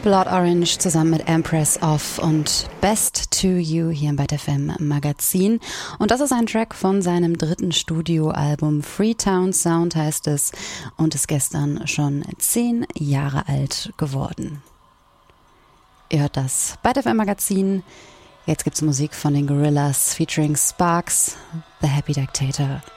Blood Orange zusammen mit Empress of und Best to You hier im Byte FM Magazin. Und das ist ein Track von seinem dritten Studioalbum Freetown Sound heißt es und ist gestern schon 10 Jahre alt geworden. Ihr hört das Byte FM Magazin. Jetzt gibt's Musik von den Gorillaz featuring Sparks, The Happy Dictator.